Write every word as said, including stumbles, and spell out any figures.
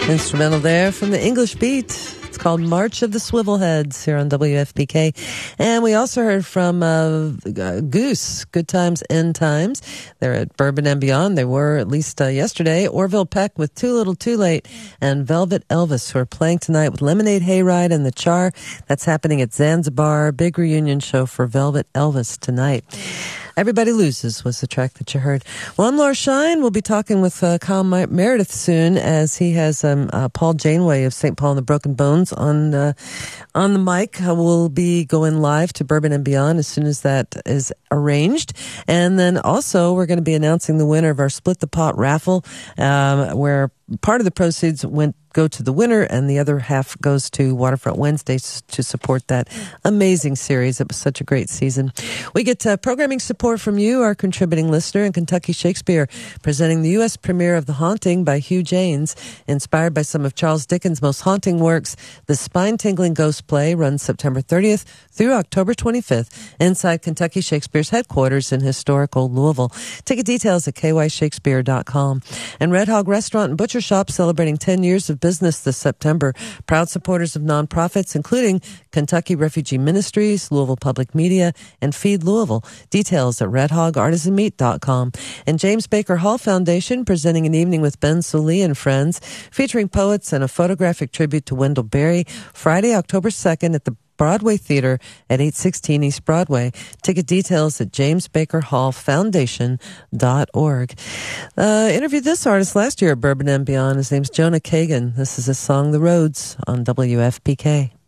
Instrumental there from the English Beat. It's called March of the Swivelheads here on W F P K. And we also heard from uh, Goose, Good Times, End Times. They're at Bourbon and Beyond. They were, at least uh, yesterday. Orville Peck with Too Little Too Late, and Velvet Elvis, who are playing tonight with Lemonade Hayride and The Char. That's happening at Zanzibar. Big reunion show for Velvet Elvis tonight. Everybody Loses was the track that you heard. Well, I'm Laura Shine. We'll be talking with uh, Kyle Mer- Meredith soon, as he has um, uh, Paul Janeway of Saint Paul and the Broken Bones on uh, on the mic. Uh, we'll be going live to Bourbon and Beyond as soon as that is arranged. And then also we're going to be announcing the winner of our Split the Pot raffle, um, where part of the proceeds went go to the winner, and the other half goes to Waterfront Wednesdays to support that amazing series. It was such a great season. We get uh, programming support from you, our contributing listener, and Kentucky Shakespeare, presenting the U S premiere of The Haunting by Hugh Janes, inspired by some of Charles Dickens' most haunting works. The spine-tingling ghost play runs September thirtieth through October twenty-fifth inside Kentucky Shakespeare's headquarters in historical Louisville. Ticket details at k y shakespeare dot com. And Red Hog Restaurant and Butcher Shop celebrating ten years of business this September. Proud supporters of nonprofits, including Kentucky Refugee Ministries, Louisville Public Media, and Feed Louisville. Details at red hog artisan meat dot com. And James Baker Hall Foundation presenting an evening with Ben Sully and friends, featuring poets and a photographic tribute to Wendell Berry, Friday, October second at the Broadway Theater at eight sixteen East Broadway. Ticket details at james baker hall foundation dot org. Uh, interviewed this artist last year at Bourbon and Beyond. His name's Jonah Kagan. This is his song, The Roads, on W F P K.